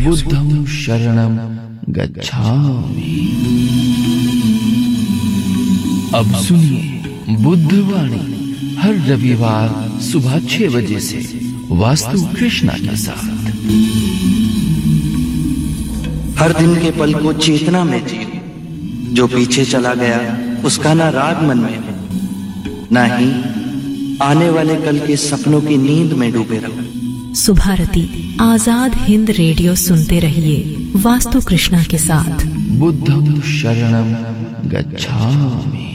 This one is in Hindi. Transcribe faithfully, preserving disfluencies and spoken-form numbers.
बुद्धं शरणं गच्छामि। अब सुनिए बुद्धवाणी हर रविवार सुबह छह बजे से वास्तु कृष्णा के साथ। हर दिन के पल को चेतना में जी, जो पीछे चला गया उसका ना राग मन में हो, ना ही आने वाले कल के सपनों की नींद में डूबे रहो। सुभारती आजाद हिंद रेडियो सुनते रहिए वास्तु कृष्णा के साथ। बुद्धं शरणं गच्छामि।